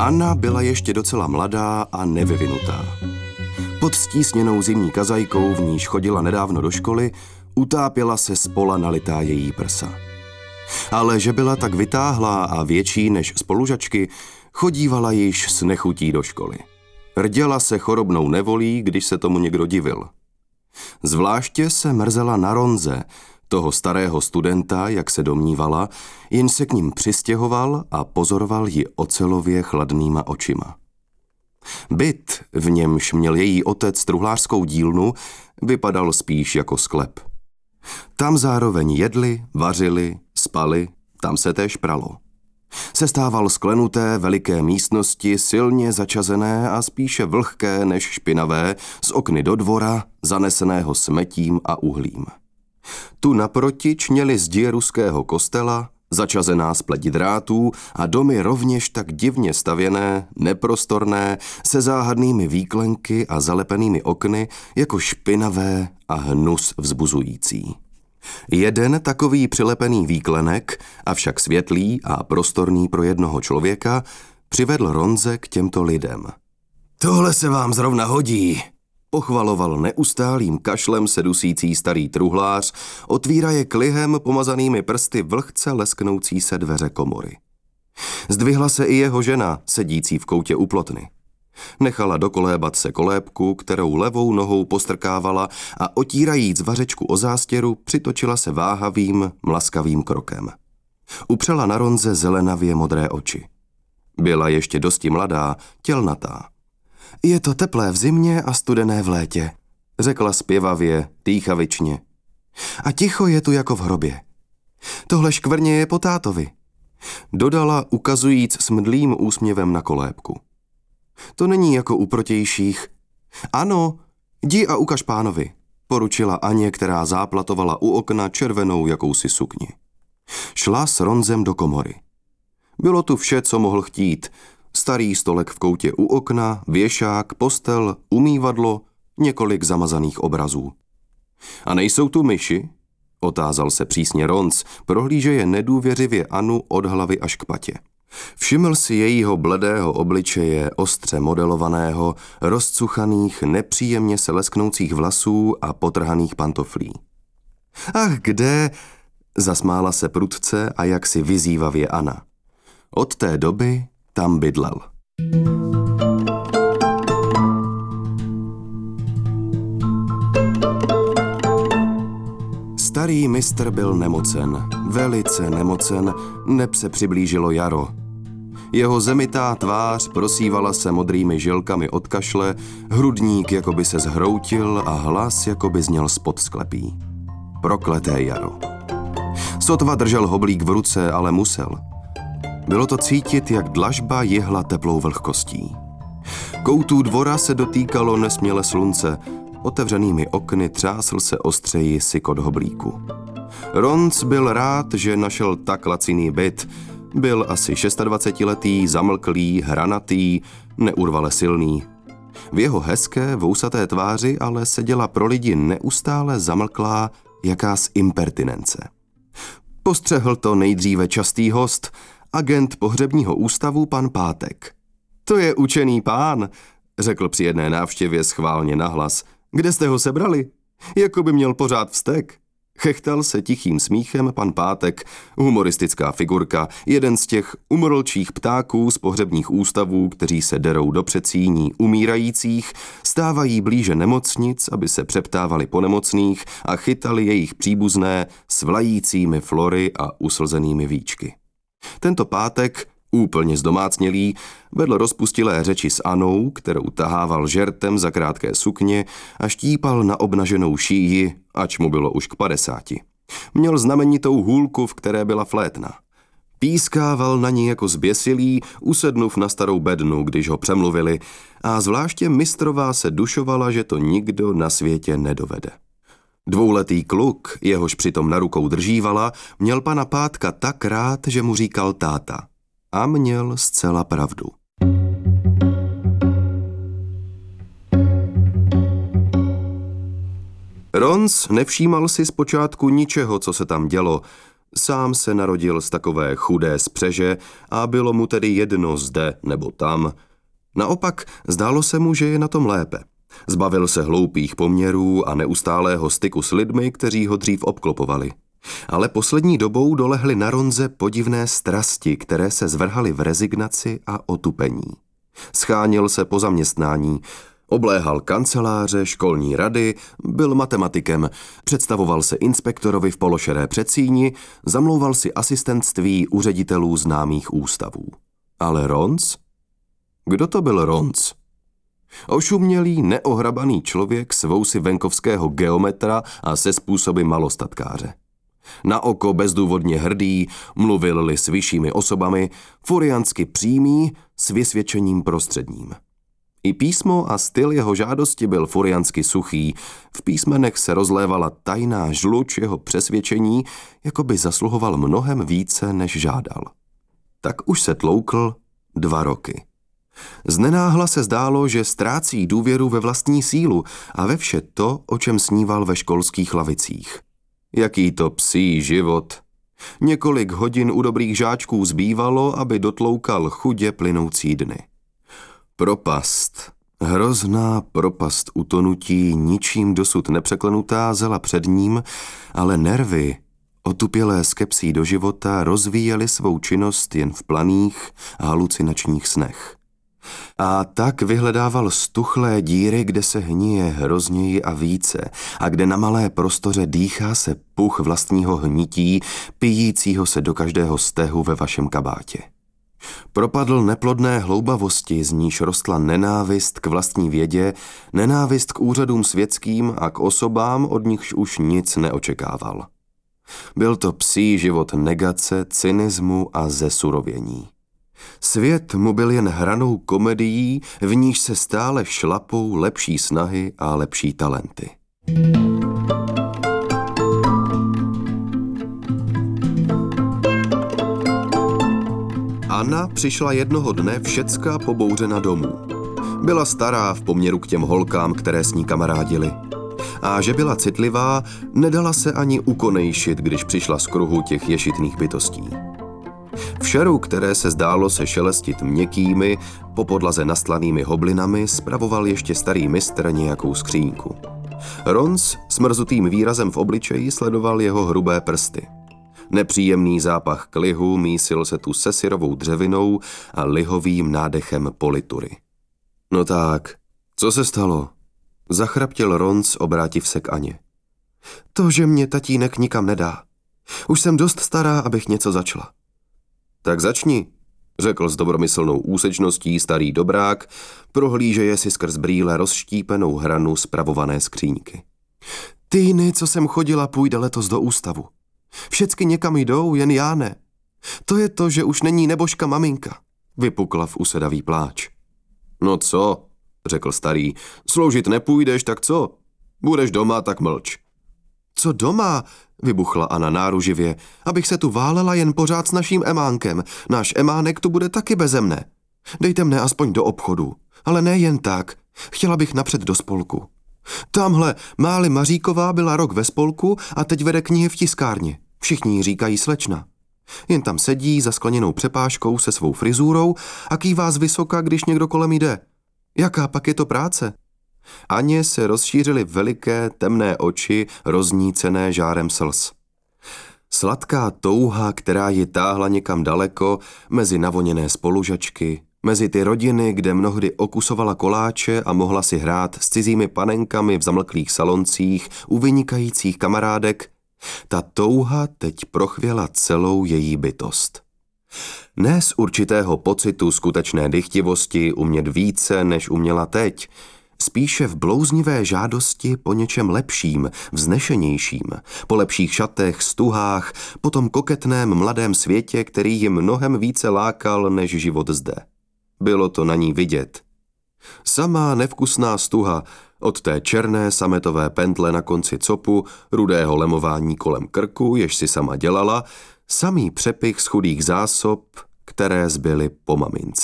Anna byla ještě docela mladá a nevyvinutá. Pod stísněnou zimní kazajkou, v níž chodila nedávno do školy, utápěla se z pola nalitá její prsa. Ale že byla tak vytáhlá a větší než spolužačky, chodívala již s nechutí do školy. Rděla se chorobnou nevolí, když se tomu někdo divil. Zvláště se mrzela na Ronze, toho starého studenta, jak se domnívala, jen se k ním přistěhoval a pozoroval ji ocelově chladnýma očima. Byt, v němž měl její otec truhlářskou dílnu, vypadal spíš jako sklep. Tam zároveň jedli, vařili, spali, tam se též pralo. Sestával z klenuté veliké místnosti, silně začazené a spíše vlhké než špinavé, z okny do dvora, zaneseného smetím a uhlím. Tu naproti čněly zdi ruského kostela, začazená spleť drátů a domy rovněž tak divně stavěné, neprostorné, se záhadnými výklenky a zalepenými okny, jako špinavé a hnus vzbuzující. Jeden takový přilepený výklenek, avšak světlý a prostorný pro jednoho člověka, přivedl Ronze k těmto lidem. Tohle se vám zrovna hodí, pochvaloval neustálým kašlem se dusící starý truhlář, otvíraje klihem pomazanými prsty vlhce lesknoucí se dveře komory. Zdvihla se i jeho žena, sedící v koutě u plotny. Nechala dokolébat se kolébku, kterou levou nohou postrkávala a otírajíc vařečku o zástěru, přitočila se váhavým, mlaskavým krokem. Upřela na Ronze zelenavě modré oči. Byla ještě dosti mladá, tělnatá. Je to teplé v zimě a studené v létě, řekla zpěvavě, dýchavičně. A ticho je tu jako v hrobě. Tohle škvrně je po tátovi, dodala, ukazujíc smdlým úsměvem na kolébku. To není jako u protějších. Ano, jdi a ukaž pánovi, poručila Aně, která záplatovala u okna červenou jakousi sukni. Šla s Ronzem do komory. Bylo tu vše, co mohl chtít. Starý stolek v koutě u okna, věšák, postel, umývadlo, několik zamazaných obrazů. A nejsou tu myši? Otázal se přísně Ronz, prohlížeje nedůvěřivě Anu od hlavy až k patě. Všiml si jejího bledého obličeje, ostře modelovaného, rozcuchaných, nepříjemně se lesknoucích vlasů a potrhaných pantoflí. Ach, kde? Zasmála se prudce a jaksi vyzývavě Anna. Od té doby tam bydlel. Starý mistr byl nemocen, velice nemocen, neb se přiblížilo jaro. Jeho zemitá tvář prosívala se modrými žilkami od kašle, hrudník jakoby se zhroutil a hlas jakoby zněl spod sklepí. Prokleté jaro. Sotva držel hoblík v ruce, ale musel. Bylo to cítit, jak dlažba jihla teplou vlhkostí. Koutů dvora se dotýkalo nesměle slunce, otevřenými okny třásl se ostřeji sykot hoblíku. Ronz byl rád, že našel tak laciný byt. Byl asi 26letý, zamlklý, hranatý, neurvale silný. V jeho hezké, vousaté tváři ale seděla pro lidi neustále zamlklá jakás impertinence. Postřehl to nejdříve častý host, agent pohřebního ústavu pan Pátek. To je učený pán, řekl při jedné návštěvě schválně nahlas. Kde jste ho sebrali? Jako by měl pořád vztek. Chechtal se tichým smíchem pan Pátek, humoristická figurka, jeden z těch umrlčích ptáků z pohřebních ústavů, kteří se derou do předsíní umírajících, stávají blíže nemocnic, aby se přeptávali po nemocných a chytali jejich příbuzné s vlajícími flory a uslzenými víčky. Tento Pátek, úplně zdomácnělý, vedl rozpustilé řeči s Anou, kterou tahával žertem za krátké sukně a štípal na obnaženou šíji, ač mu bylo už k 50. Měl znamenitou hůlku, v které byla flétna. Pískával na ní jako zběsilý, usednuv na starou bednu, když ho přemluvili, a zvláště mistrová se dušovala, že to nikdo na světě nedovede. Dvouletý kluk, jehož přitom na rukou držívala, měl pana Pátka tak rád, že mu říkal táta. A měl zcela pravdu. Ronz nevšímal si zpočátku ničeho, co se tam dělo. Sám se narodil z takové chudé spřeže a bylo mu tedy jedno zde nebo tam. Naopak zdálo se mu, že je na tom lépe. Zbavil se hloupých poměrů a neustálého styku s lidmi, kteří ho dřív obklopovali. Ale poslední dobou dolehly na Ronze podivné strasti, které se zvrhaly v rezignaci a otupení. Scháněl se po zaměstnání, obléhal kanceláře, školní rady, byl matematikem, představoval se inspektorovi v pološeré předsíni, zamlouval si asistentství u ředitelů známých ústavů. Ale Ronz? Kdo to byl Ronz? Ošumělý, neohrabaný člověk s vousy venkovského geometra a se způsoby malostatkáře. Na oko bezdůvodně hrdý, mluvil-li s vyššími osobami, furiansky přímý, s vysvědčením prostředním. I písmo a styl jeho žádosti byl furiansky suchý, v písmenech se rozlévala tajná žluč jeho přesvědčení, jako by zasluhoval mnohem více, než žádal. Tak už se tloukl 2 roky. Znenáhla se zdálo, že ztrácí důvěru ve vlastní sílu a ve vše to, o čem sníval ve školských lavicích. Jaký to psí život. Několik hodin u dobrých žáčků zbývalo, aby dotloukal chudě plynoucí dny. Propast, hrozná propast utonutí, ničím dosud nepřeklenutá zela před ním, ale nervy, otupělé skepsí do života, rozvíjely svou činnost jen v planých a halucinačních snech. A tak vyhledával stuchlé díry, kde se hníje hrozněji a více a kde na malé prostoře dýchá se puch vlastního hnití, pijícího se do každého stehu ve vašem kabátě. Propadl neplodné hloubavosti, z níž rostla nenávist k vlastní vědě, nenávist k úřadům světským a k osobám, od nichž už nic neočekával. Byl to psí život negace, cynismu a zesurovění. Svět mu byl jen hranou komedií, v níž se stále šlapou lepší snahy a lepší talenty. Anna přišla jednoho dne všecka pobouřena domů. Byla stará v poměru k těm holkám, které s ní kamarádily. A že byla citlivá, nedala se ani ukonejšit, když přišla z kruhu těch ješitných bytostí. V šeru, které se zdálo se šelestit měkkými, po podlaze nastlanými hoblinami, spravoval ještě starý mistr nějakou skřínku. Ronz s mrzutým výrazem v obličeji sledoval jeho hrubé prsty. Nepříjemný zápach klihu mísil se tu se syrovou dřevinou a lihovým nádechem politury. No tak, co se stalo? Zachraptil Ronz, obrátiv se k Aně. To, že mě tatínek nikam nedá. Už jsem dost stará, abych něco začala. Tak začni, řekl s dobromyslnou úsečností starý dobrák, prohlížeje si skrz brýle rozštípenou hranu spravované skříňky. Týny, co jsem chodila, půjde letos do ústavu. Všecky někam jdou, jen já ne. To je to, že už není nebožka maminka, vypukla v usedavý pláč. No co, řekl starý, sloužit nepůjdeš, tak co? Budeš doma, tak mlč. Co doma? Vybuchla Anna náruživě, abych se tu válela jen pořád s naším emánkem. Náš emánek tu bude taky beze mne. Dejte mne aspoň do obchodu, ale ne jen tak. Chtěla bych napřed do spolku. Tamhle Máli Maříková byla rok ve spolku a teď vede knihy v tiskárně. Všichni jí říkají slečna. Jen tam sedí za skleněnou přepážkou se svou frizurou a kývá zvysoka, když někdo kolem jde. Jaká pak je to práce? Aně se rozšířily veliké temné oči, roznícené žárem slz. Sladká touha, která ji táhla někam daleko, mezi navoněné spolužačky, mezi ty rodiny, kde mnohdy okusovala koláče a mohla si hrát s cizími panenkami v zamlklých saloncích u vynikajících kamarádek, ta touha teď prochvěla celou její bytost. Ne z určitého pocitu skutečné dychtivosti umět více, než uměla teď, spíše v blouznivé žádosti po něčem lepším, vznešenějším, po lepších šatech, stuhách, po tom koketném mladém světě, který ji mnohem více lákal než život zde. Bylo to na ní vidět. Samá nevkusná stuha, od té černé sametové pentle na konci copu, rudého lemování kolem krku, jež si sama dělala, samý přepich z chudých zásob, které zbyly po mamince.